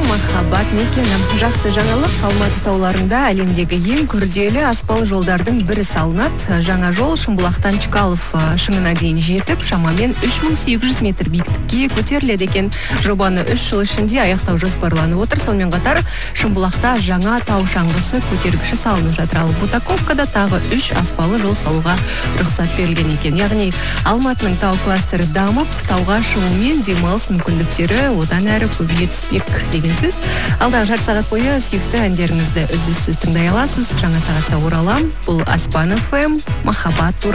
махаббат мекені. Жақсы жаңалық, Алматы тауларында әлемдегі ең күрделі аспалы жолдардың бірі салынады. Жаңа жол Шымбұлақтан Чкалов шыңына дейін жетіп, шамамен 3800 метр биіктікке көтеріледі екен. Жобаны 3 жыл ішінде аяқтау жоспарланып отыр. Сонымен қатар Шымбұлақта жаңа тау шаңғысы көтергіші салынып жатыр. Ал Бутаковкада тағы 3 аспалы жол салуға рұқсат берілген екен. Яғни Алматының тау кластері дамып, тауға шығу мен демалыс мүмкіндіктері одан әрі көбейе түспек деген сөз. Алдағы жарты сағат бойы сүйікті әндеріңізді үзіліссіз тыңдай аласыз. Жаңа сағатта оралам. Бұл Аспан ФМ, махаббат